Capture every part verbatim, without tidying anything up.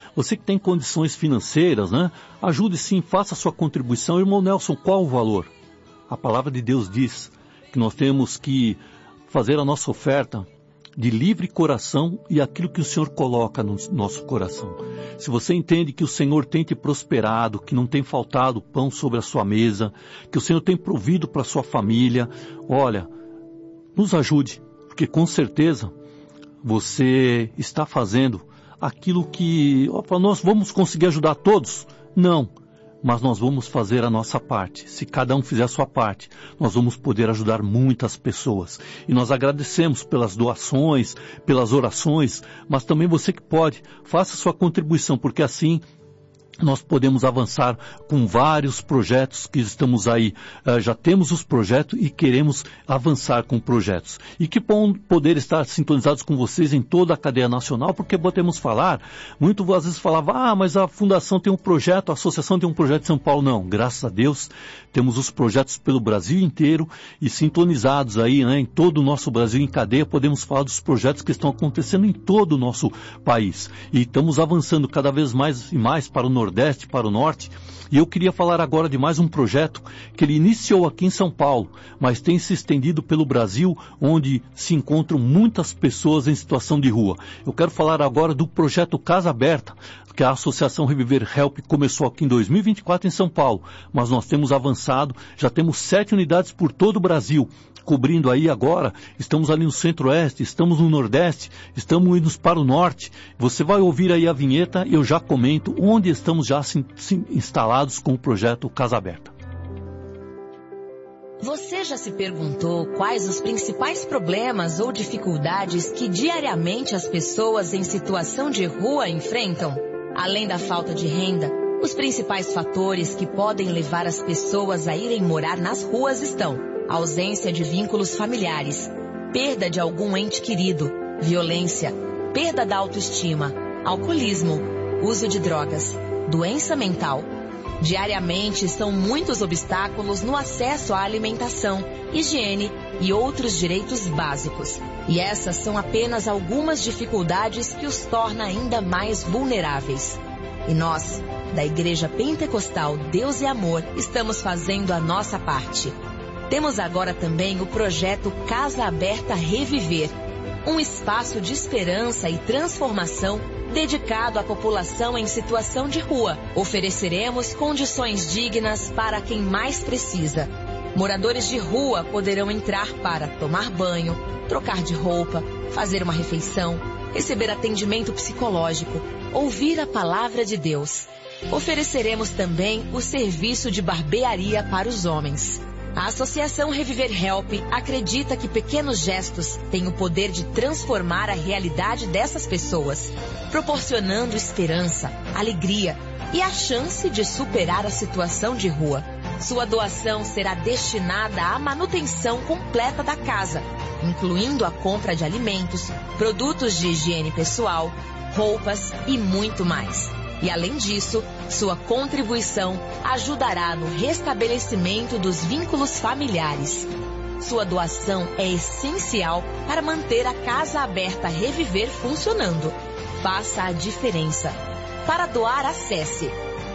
Você que tem condições financeiras, né? Ajude sim, faça a sua contribuição. Irmão Nelson, qual o valor? A palavra de Deus diz que nós temos que fazer a nossa oferta de livre coração e aquilo que o Senhor coloca no nosso coração. Se você entende que o Senhor tem te prosperado, que não tem faltado pão sobre a sua mesa, que o Senhor tem provido para a sua família, olha, nos ajude, porque com certeza você está fazendo aquilo que opa, nós vamos conseguir ajudar todos? Não. Mas nós vamos fazer a nossa parte. Se cada um fizer a sua parte, nós vamos poder ajudar muitas pessoas. E nós agradecemos pelas doações, pelas orações, mas também você que pode, faça a sua contribuição, porque assim nós podemos avançar com vários projetos que estamos aí. Uh, já temos os projetos e queremos avançar com projetos. E que bom poder estar sintonizados com vocês em toda a cadeia nacional, porque podemos falar, muito às vezes falava, ah, mas a Fundação tem um projeto, a Associação tem um projeto em São Paulo. Não, graças a Deus, temos os projetos pelo Brasil inteiro e sintonizados aí, né, em todo o nosso Brasil em cadeia, podemos falar dos projetos que estão acontecendo em todo o nosso país. E estamos avançando cada vez mais e mais para o Nordeste, Nordeste para o Norte, e eu queria falar agora de mais um projeto que ele iniciou aqui em São Paulo, mas tem se estendido pelo Brasil, onde se encontram muitas pessoas em situação de rua. Eu quero falar agora do projeto Casa Aberta, que a Associação Reviver Help começou aqui em dois mil e vinte e quatro em São Paulo, mas nós temos avançado, já temos sete unidades por todo o Brasil, cobrindo aí agora, estamos ali no Centro-Oeste, estamos no Nordeste, estamos indo para o Norte. Você vai ouvir aí a vinheta e eu já comento onde estamos já sim, sim, instalados com o projeto Casa Aberta. Você já se perguntou quais os principais problemas ou dificuldades que diariamente as pessoas em situação de rua enfrentam? Além da falta de renda, os principais fatores que podem levar as pessoas a irem morar nas ruas estão: ausência de vínculos familiares, perda de algum ente querido, violência, perda da autoestima, alcoolismo, uso de drogas, doença mental. Diariamente são muitos obstáculos no acesso à alimentação, higiene e outros direitos básicos. E essas são apenas algumas dificuldades que os torna ainda mais vulneráveis. E nós, da Igreja Pentecostal Deus e Amor, estamos fazendo a nossa parte. Temos agora também o projeto Casa Aberta Reviver, um espaço de esperança e transformação dedicado à população em situação de rua. Ofereceremos condições dignas para quem mais precisa. Moradores de rua poderão entrar para tomar banho, trocar de roupa, fazer uma refeição, receber atendimento psicológico, ouvir a palavra de Deus. Ofereceremos também o serviço de barbearia para os homens. A Associação Reviver Help acredita que pequenos gestos têm o poder de transformar a realidade dessas pessoas, proporcionando esperança, alegria e a chance de superar a situação de rua. Sua doação será destinada à manutenção completa da casa, incluindo a compra de alimentos, produtos de higiene pessoal, roupas e muito mais. E além disso, sua contribuição ajudará no restabelecimento dos vínculos familiares. Sua doação é essencial para manter a Casa Aberta Reviver funcionando. Faça a diferença. Para doar, acesse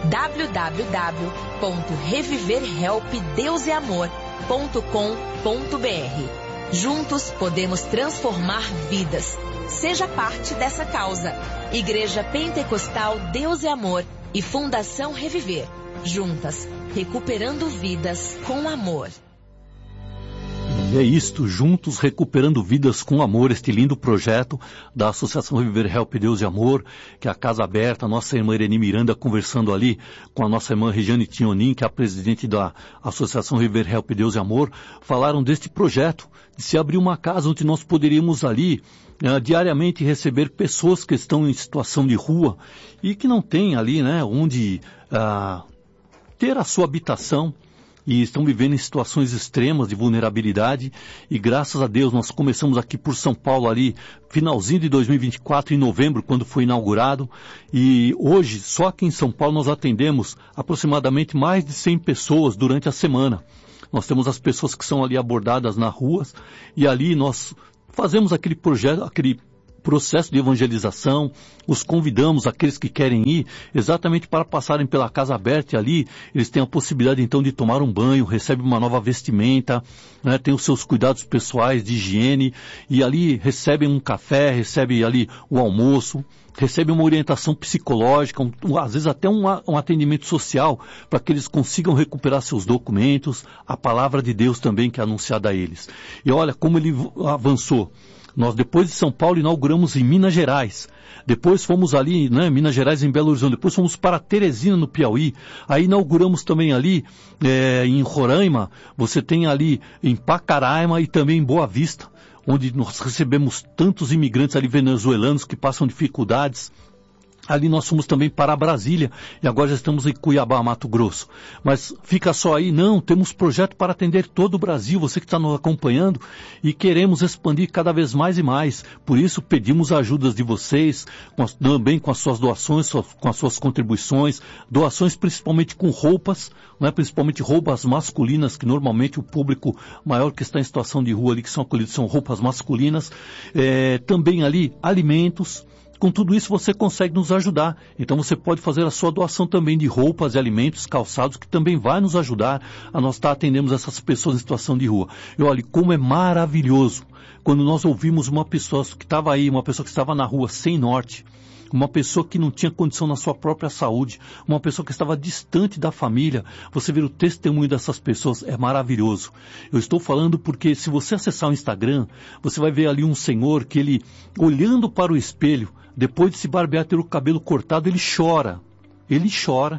w w w ponto reviver help deus e amor ponto com ponto b r. Juntos podemos transformar vidas. Seja parte dessa causa. Igreja Pentecostal Deus e Amor e Fundação Reviver. Juntas, recuperando vidas com amor. E é isto, juntos recuperando vidas com amor, este lindo projeto da Associação Reviver Help Deus e Amor, que é a Casa Aberta, a nossa irmã Irene Miranda conversando ali com a nossa irmã Regiane Tinhonin, que é a presidente da Associação Reviver Help Deus e Amor, falaram deste projeto, de se abrir uma casa onde nós poderíamos ali uh, diariamente receber pessoas que estão em situação de rua e que não têm ali, né, onde uh, ter a sua habitação. E estão vivendo em situações extremas de vulnerabilidade, e graças a Deus nós começamos aqui por São Paulo ali, finalzinho de dois mil e vinte e quatro, em novembro, quando foi inaugurado, e hoje, só aqui em São Paulo, nós atendemos aproximadamente mais de cem pessoas durante a semana. Nós temos as pessoas que são ali abordadas nas ruas, e ali nós fazemos aquele projeto, aquele processo de evangelização. Os convidamos, aqueles que querem ir, exatamente para passarem pela casa aberta e ali eles têm a possibilidade então de tomar um banho, recebem uma nova vestimenta, né, tem os seus cuidados pessoais de higiene e ali recebem um café, recebem ali o almoço, recebem uma orientação psicológica, um, às vezes até um, um atendimento social para que eles consigam recuperar seus documentos, a palavra de Deus também que é anunciada a eles. E olha como ele avançou. Nós depois de São Paulo inauguramos em Minas Gerais. Depois fomos ali, né, Minas Gerais em Belo Horizonte. Depois fomos para Teresina, no Piauí. Aí inauguramos também ali é, em Roraima. Você tem ali em Pacaraima e também em Boa Vista, onde nós recebemos tantos imigrantes ali venezuelanos que passam dificuldades. Ali nós fomos também para Brasília e agora já estamos em Cuiabá, Mato Grosso. Mas fica só aí, não, temos projeto para atender todo o Brasil, você que está nos acompanhando e queremos expandir cada vez mais e mais. Por isso pedimos ajudas de vocês, com as, também com as suas doações, com as suas contribuições, doações principalmente com roupas, né, principalmente roupas masculinas, que normalmente o público maior que está em situação de rua ali, que são acolhidos, são roupas masculinas, é, também ali alimentos. Com tudo isso você consegue nos ajudar. Então você pode fazer a sua doação também de roupas e alimentos, calçados, que também vai nos ajudar a nós estar atendendo essas pessoas em situação de rua. E olha, como é maravilhoso quando nós ouvimos uma pessoa que estava aí, uma pessoa que estava na rua sem norte, uma pessoa que não tinha condição na sua própria saúde, uma pessoa que estava distante da família. Você ver o testemunho dessas pessoas é maravilhoso. Eu estou falando porque se você acessar o Instagram, você vai ver ali um senhor que ele, olhando para o espelho, depois de se barbear, ter o cabelo cortado, ele chora. Ele chora.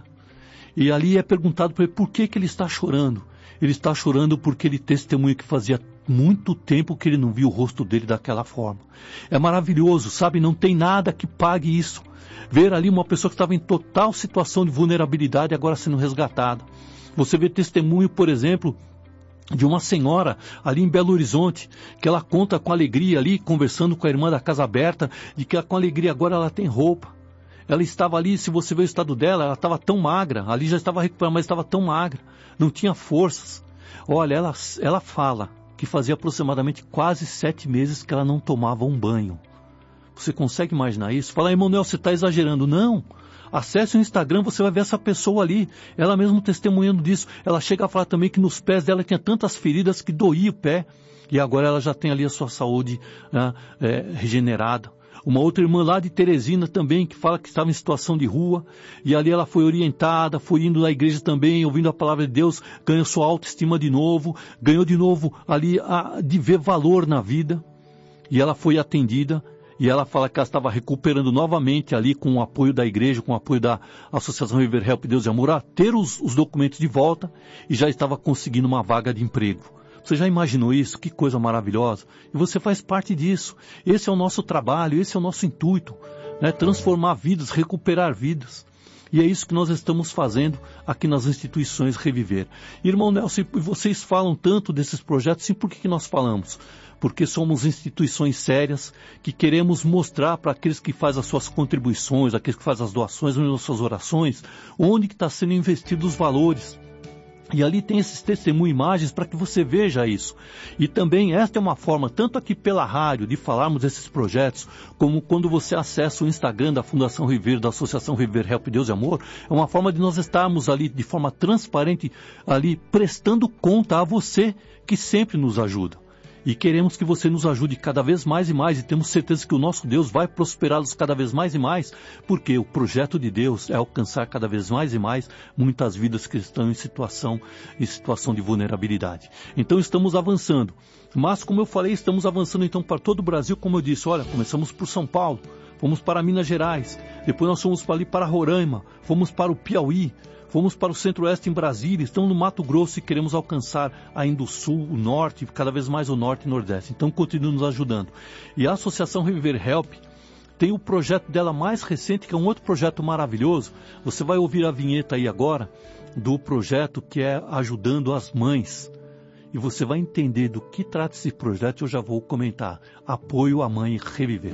E ali é perguntado para ele por que, que ele está chorando. Ele está chorando porque ele testemunha que fazia muito tempo que ele não viu o rosto dele daquela forma. É maravilhoso, sabe? Não tem nada que pague isso. Ver ali uma pessoa que estava em total situação de vulnerabilidade agora sendo resgatada. Você vê testemunho, por exemplo, de uma senhora ali em Belo Horizonte, que ela conta com alegria ali, conversando com a irmã da Casa Aberta, de que ela, com alegria agora ela tem roupa. Ela estava ali, se você vê o estado dela, ela estava tão magra, ali já estava recuperada, mas estava tão magra, não tinha forças. Olha, ela, ela fala que fazia aproximadamente quase sete meses que ela não tomava um banho. Você consegue imaginar isso? Fala, Emanuel, você está exagerando. Não. Acesse o Instagram, você vai ver essa pessoa ali, ela mesmo testemunhando disso. Ela chega a falar também que nos pés dela tinha tantas feridas que doía o pé, e agora ela já tem ali a sua saúde, né, é, regenerada. Uma outra irmã lá de Teresina também, que fala que estava em situação de rua, e ali ela foi orientada, foi indo na igreja também, ouvindo a palavra de Deus, ganhou sua autoestima de novo, ganhou de novo ali a, de ver valor na vida, e ela foi atendida. E ela fala que ela estava recuperando novamente ali com o apoio da igreja, com o apoio da Associação River Help Deus e Amor, a ter os, os documentos de volta e já estava conseguindo uma vaga de emprego. Você já imaginou isso? Que coisa maravilhosa. E você faz parte disso. Esse é o nosso trabalho, esse é o nosso intuito, né? Transformar vidas, recuperar vidas. E é isso que nós estamos fazendo aqui nas instituições Reviver. Irmão Nelson, vocês falam tanto desses projetos, sim, por que, que nós falamos? Porque somos instituições sérias que queremos mostrar para aqueles que fazem as suas contribuições, aqueles que fazem as doações, as suas orações, onde que está sendo investidos os valores. E ali tem esses testemunhos, imagens para que você veja isso. E também esta é uma forma, tanto aqui pela rádio, de falarmos desses projetos, como quando você acessa o Instagram da Fundação River, da Associação River Help Deus e Amor, é uma forma de nós estarmos ali de forma transparente, ali prestando conta a você que sempre nos ajuda. E queremos que você nos ajude cada vez mais e mais, e temos certeza que o nosso Deus vai prosperá-los cada vez mais e mais, porque o projeto de Deus é alcançar cada vez mais e mais muitas vidas que estão em situação, em situação de vulnerabilidade. Então estamos avançando, mas como eu falei, estamos avançando então para todo o Brasil, como eu disse, olha, começamos por São Paulo, fomos para Minas Gerais, depois nós fomos para ali para Roraima, fomos para o Piauí, fomos para o Centro-Oeste em Brasília, estamos no Mato Grosso e queremos alcançar ainda o Sul, o Norte, cada vez mais o Norte e Nordeste. Então continue nos ajudando. E a Associação River Help tem o projeto dela mais recente, que é um outro projeto maravilhoso. Você vai ouvir a vinheta aí agora do projeto que é Ajudando as Mães. E você vai entender do que trata esse projeto, eu já vou comentar. Apoio à Mãe Reviver.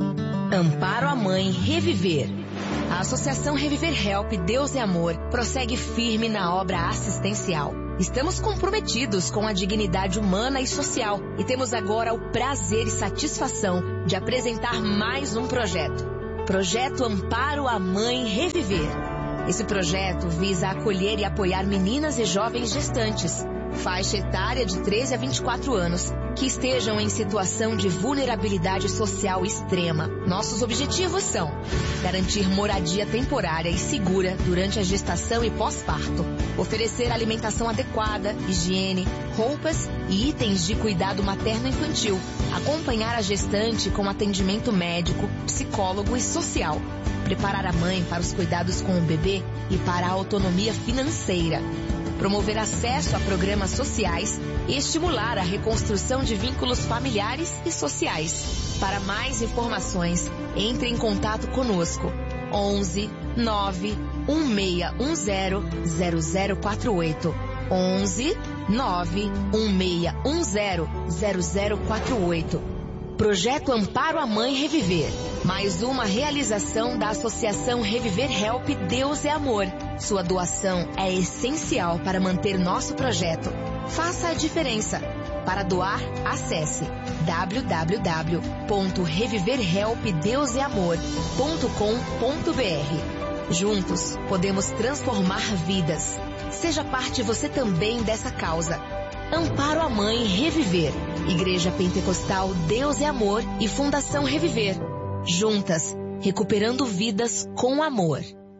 Amparo à Mãe Reviver. A Associação Reviver Help Deus e Amor prossegue firme na obra assistencial. Estamos comprometidos com a dignidade humana e social e temos agora o prazer e satisfação de apresentar mais um projeto. Projeto Amparo à Mãe Reviver. Esse projeto visa acolher e apoiar meninas e jovens gestantes, faixa etária de treze a vinte e quatro anos, que estejam em situação de vulnerabilidade social extrema. Nossos objetivos são garantir moradia temporária e segura durante a gestação e pós-parto, oferecer alimentação adequada, higiene, roupas e itens de cuidado materno-infantil, acompanhar a gestante com atendimento médico, psicólogo e social, preparar a mãe para os cuidados com o bebê e para a autonomia financeira, promover acesso a programas sociais e estimular a reconstrução de vínculos familiares e sociais. Para mais informações, entre em contato conosco. onze nove um seis um zero zero zero quatro oito. onze nove um seis um zero zero zero quatro oito. Projeto Amparo à Mãe Reviver. Mais uma realização da Associação Reviver Help Deus é Amor. Sua doação é essencial para manter nosso projeto. Faça a diferença. Para doar, acesse w w w ponto reviver help deus é amor ponto com ponto b r. Juntos, podemos transformar vidas. Seja parte você também dessa causa. Amparo à Mãe Reviver. Igreja Pentecostal Deus é Amor e Fundação Reviver. Juntas, recuperando vidas com amor.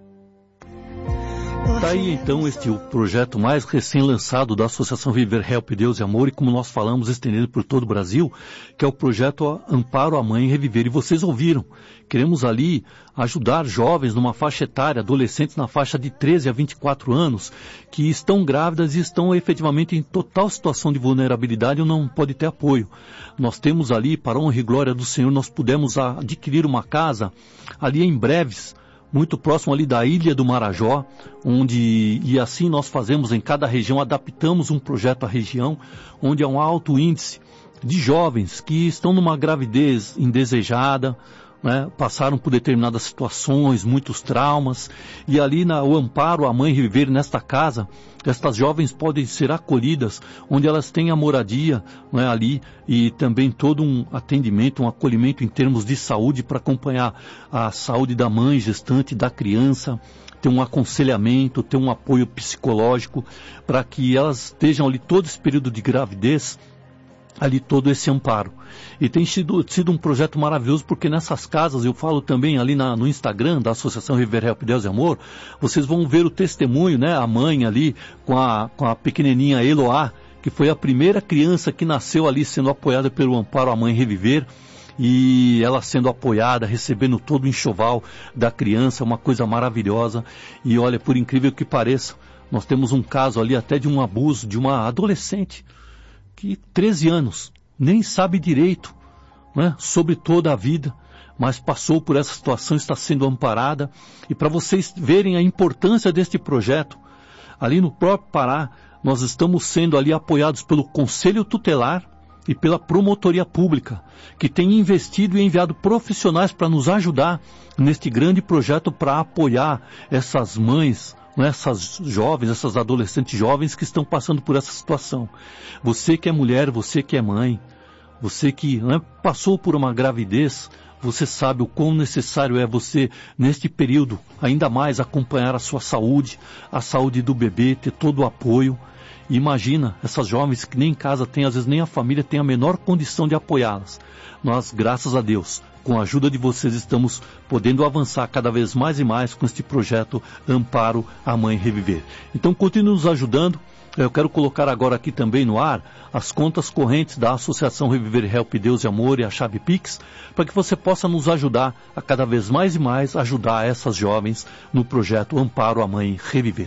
Está aí então este o projeto mais recém-lançado da Associação Reviver Help Deus e Amor, e como nós falamos, estendido por todo o Brasil, que é o projeto Amparo à Mãe Reviver. E vocês ouviram, queremos ali ajudar jovens numa faixa etária, adolescentes na faixa de treze a vinte e quatro anos, que estão grávidas e estão efetivamente em total situação de vulnerabilidade e não podem ter apoio. Nós temos ali, para a honra e glória do Senhor, nós pudemos adquirir uma casa ali em Breves, muito próximo ali da Ilha do Marajó, onde, e assim nós fazemos em cada região, adaptamos um projeto à região, onde há um alto índice de jovens que estão numa gravidez indesejada, né, passaram por determinadas situações, muitos traumas, e ali na, o Amparo à Mãe Reviver, nesta casa, estas jovens podem ser acolhidas, onde elas têm a moradia, né, ali, e também todo um atendimento, um acolhimento em termos de saúde para acompanhar a saúde da mãe, gestante, da criança, ter um aconselhamento, ter um apoio psicológico, para que elas estejam ali todo esse período de gravidez, ali todo esse amparo. E tem sido, sido um projeto maravilhoso, porque nessas casas, eu falo também ali na, no Instagram da Associação Reviver Help Deus e Amor, vocês vão ver o testemunho, né, a mãe ali com a, com a pequenininha Eloá, que foi a primeira criança que nasceu ali sendo apoiada pelo Amparo à Mãe Reviver, e ela sendo apoiada, recebendo todo o enxoval da criança, uma coisa maravilhosa. E olha, por incrível que pareça, nós temos um caso ali até de um abuso de uma adolescente, que treze anos, nem sabe direito, né, sobre toda a vida, mas passou por essa situação, está sendo amparada. E para vocês verem a importância deste projeto, ali no próprio Pará, nós estamos sendo ali apoiados pelo Conselho Tutelar e pela Promotoria Pública, que tem investido e enviado profissionais para nos ajudar neste grande projeto para apoiar essas mães, essas jovens, essas adolescentes jovens que estão passando por essa situação. Você que é mulher, você que é mãe, você que, né, passou por uma gravidez, você sabe o quão necessário é você, neste período, ainda mais acompanhar a sua saúde, a saúde do bebê, ter todo o apoio. Imagina essas jovens que nem em casa tem, às vezes nem a família tem a menor condição de apoiá-las. Nós, graças a Deus, com a ajuda de vocês, estamos podendo avançar cada vez mais e mais com este projeto Amparo à Mãe Reviver. Então, continue nos ajudando. Eu quero colocar agora aqui também no ar as contas correntes da Associação Reviver Help Deus e Amor e a chave Pix, para que você possa nos ajudar a cada vez mais e mais ajudar essas jovens no projeto Amparo à Mãe Reviver.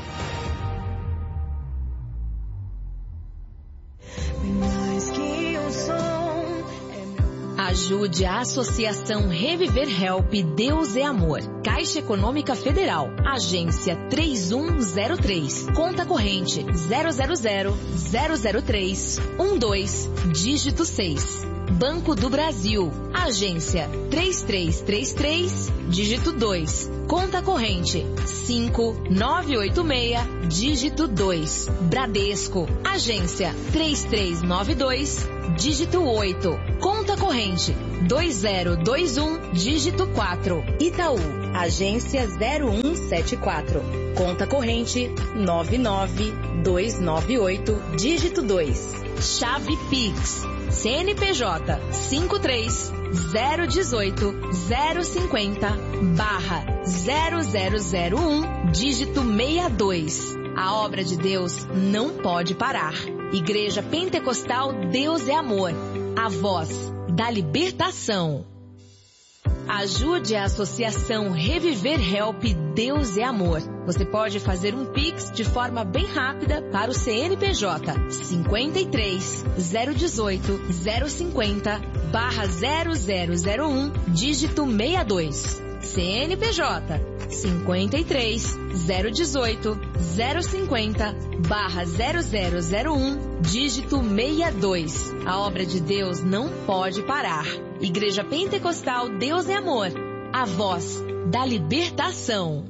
Ajude a Associação Reviver Help Deus é Amor. Caixa Econômica Federal. Agência três um zero três. Conta corrente zero zero zero zero zero três um dois. Dígito seis. Banco do Brasil. Agência três três três três, dígito dois. Conta corrente cinco nove oito seis, dígito dois. Bradesco. Agência três três nove dois, dígito oito. Conta corrente dois zero dois um, dígito quatro. Itaú. Agência zero um sete quatro. Conta corrente nove nove dois nove oito, dígito dois. Chave Pix. C N P J cinco três zero um oito zero cinco zero barra zero zero zero um, dígito sessenta e dois. A obra de Deus não pode parar. Igreja Pentecostal Deus é Amor. A voz da libertação. Ajude a Associação Reviver Help Deus é Amor. Você pode fazer um Pix de forma bem rápida para o C N P J cinco três zero um oito zero cinco zero barra zero zero zero um, dígito sessenta e dois. C N P J cinco três zero um oito zero cinco zero barra zero zero zero um, dígito sessenta e dois. A obra de Deus não pode parar. Igreja Pentecostal Deus é Amor. A voz da libertação.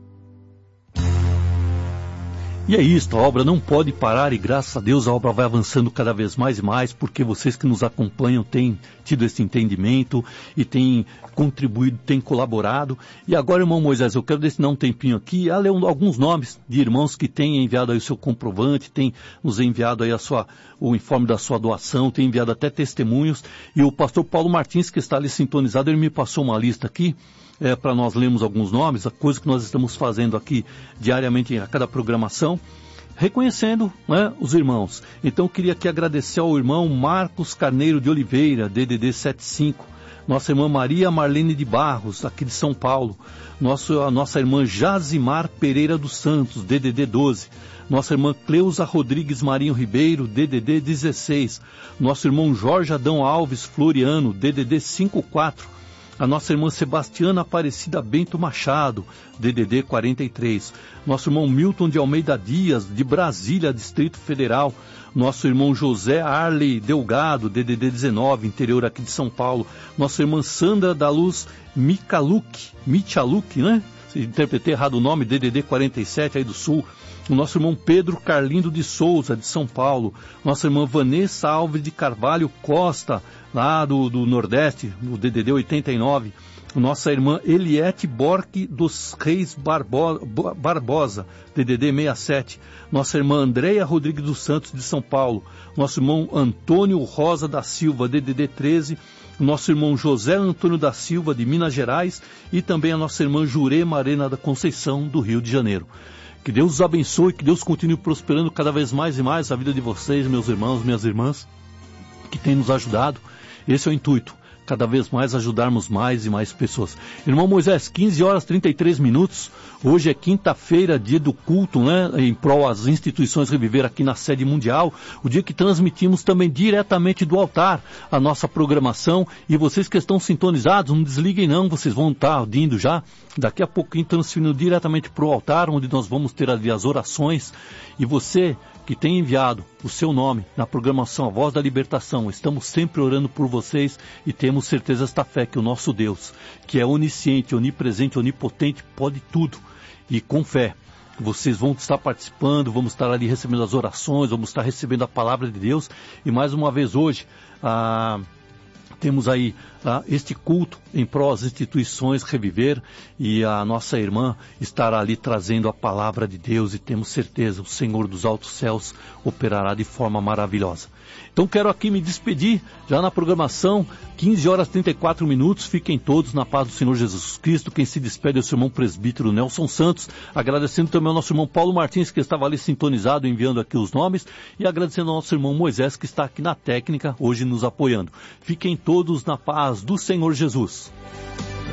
E é isso, a obra não pode parar e graças a Deus a obra vai avançando cada vez mais e mais, porque vocês que nos acompanham têm tido esse entendimento e têm contribuído, têm colaborado. E agora, irmão Moisés, eu quero destinar um tempinho aqui a ler um, alguns nomes de irmãos que têm enviado aí o seu comprovante, têm nos enviado aí a sua, o informe da sua doação, têm enviado até testemunhos. E o pastor Paulo Martins, que está ali sintonizado, ele me passou uma lista aqui. É, para nós lermos alguns nomes, a coisa que nós estamos fazendo aqui diariamente a cada programação, reconhecendo, né, os irmãos. Então eu queria aqui agradecer ao irmão Marcos Carneiro de Oliveira, D D D setenta e cinco, nossa irmã Maria Marlene de Barros, aqui de São Paulo, nosso, a nossa irmã Jazimar Pereira dos Santos, D D D doze, nossa irmã Cleusa Rodrigues Marinho Ribeiro, D D D dezesseis, nosso irmão Jorge Adão Alves Floriano, D D D cinquenta e quatro, a nossa irmã Sebastiana Aparecida Bento Machado, D D D quarenta e três. Nosso irmão Milton de Almeida Dias, de Brasília, Distrito Federal. Nosso irmão José Arley Delgado, D D D dezenove, interior aqui de São Paulo. Nossa irmã Sandra da Luz Michaluk, Michaluk, né? Se interpretei errado o nome, D D D quarenta e sete, aí do Sul. O nosso irmão Pedro Carlindo de Souza, de São Paulo. Nossa irmã Vanessa Alves de Carvalho Costa, lá do, do Nordeste, no D D D oitenta e nove. Nossa irmã Eliette Borque dos Reis Barbo, Barbosa, D D D sessenta e sete. Nossa irmã Andréia Rodrigues dos Santos, de São Paulo. Nosso irmão Antônio Rosa da Silva, D D D treze. Nosso irmão José Antônio da Silva, de Minas Gerais. E também a nossa irmã Jurema Arena da Conceição, do Rio de Janeiro. Que Deus os abençoe, que Deus continue prosperando cada vez mais e mais a vida de vocês, meus irmãos, minhas irmãs, que tem nos ajudado. Esse é o intuito, cada vez mais ajudarmos mais e mais pessoas. Irmão Moisés, quinze horas e trinta e três minutos, hoje é quinta-feira, dia do culto, né, em prol às instituições Reviver aqui na sede mundial, o dia que transmitimos também diretamente do altar a nossa programação, e vocês que estão sintonizados, não desliguem não, vocês vão estar ouvindo já, daqui a pouquinho transferindo diretamente para o altar, onde nós vamos ter ali as orações, e você que tem enviado o seu nome na programação A Voz da Libertação, estamos sempre orando por vocês e temos certeza esta fé que o nosso Deus, que é onisciente, onipresente, onipotente, pode tudo, e com fé vocês vão estar participando, vamos estar ali recebendo as orações, vamos estar recebendo a palavra de Deus, e mais uma vez hoje, a... temos aí ah, este culto em prol às instituições Reviver, e a nossa irmã estará ali trazendo a palavra de Deus, e temos certeza, o Senhor dos altos céus operará de forma maravilhosa. Então quero aqui me despedir, já na programação, quinze horas e trinta e quatro minutos, fiquem todos na paz do Senhor Jesus Cristo. Quem se despede é o seu irmão presbítero Nelson Santos, agradecendo também ao nosso irmão Paulo Martins, que estava ali sintonizado, enviando aqui os nomes, e agradecendo ao nosso irmão Moisés, que está aqui na técnica, hoje nos apoiando. Fiquem todos na paz do Senhor Jesus.